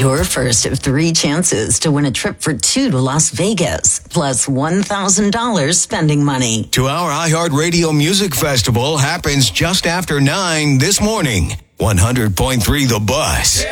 Your first of 3 chances to win a trip for 2 to Las Vegas, plus $1,000 spending money. 2-hour iHeartRadio Music Festival happens just after 9 this morning. 100.3 The Buzz.